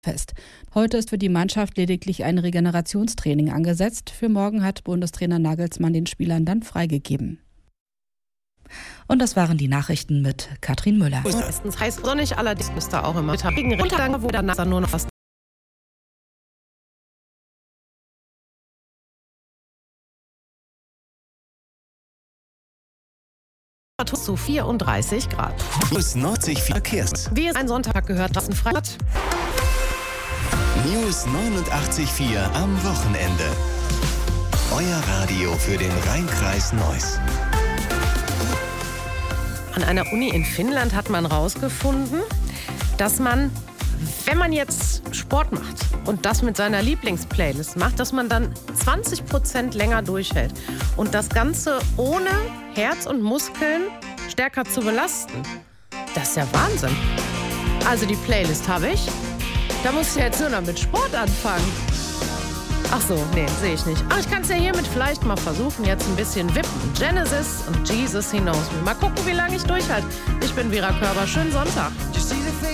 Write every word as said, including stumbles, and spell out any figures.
fest. Heute ist für die Mannschaft lediglich ein Regenerationstraining angesetzt. Für morgen hat Bundestrainer Nagelsmann den Spielern dann freigegeben. Und das waren die Nachrichten mit Katrin Müller. Meistens heiß sonnig, allerdings ist da auch immer mit Regen runtergegangen, wo dann nur noch was zu vierunddreißig Grad. Plus neunzig Verkehrs. Wie es ein Sonntag gehört, das ein Freitag. News neunundachtzig Komma vier am Wochenende. Euer Radio für den Rhein-Kreis Neuss. An einer Uni in Finnland hat man herausgefunden, dass man, wenn man jetzt Sport macht und das mit seiner Lieblingsplaylist macht, dass man dann zwanzig Prozent länger durchhält. Und das Ganze ohne Herz und Muskeln stärker zu belasten. Das ist ja Wahnsinn. Also die Playlist habe ich. Da muss ich jetzt nur noch mit Sport anfangen. Ach so, nee, sehe ich nicht. Ach, ich kann es ja hiermit vielleicht mal versuchen, jetzt ein bisschen wippen. Genesis und Jesus, He Knows Me. Mal gucken, wie lange ich durchhalte. Ich bin Vera Körber. Schönen Sonntag.